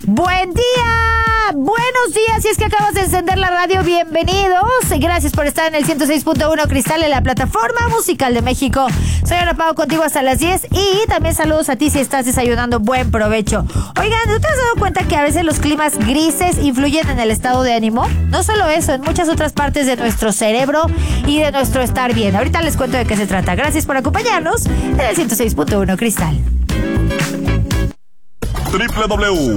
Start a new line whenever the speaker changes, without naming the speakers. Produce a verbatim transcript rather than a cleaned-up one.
Buen día, buenos días, si es que acabas de encender la radio, bienvenidos. Gracias por estar en el ciento seis punto uno Cristal, en la plataforma musical de México. Soy Ana Pao, contigo hasta las diez, y también saludos a ti si estás desayunando. Buen provecho. Oigan, ¿no te has dado cuenta que a veces los climas grises influyen en el estado de ánimo? No solo eso, en muchas otras partes de nuestro cerebro y de nuestro estar bien. Ahorita les cuento de qué se trata. Gracias por acompañarnos en el ciento seis punto uno Cristal.
doble u doble u doble u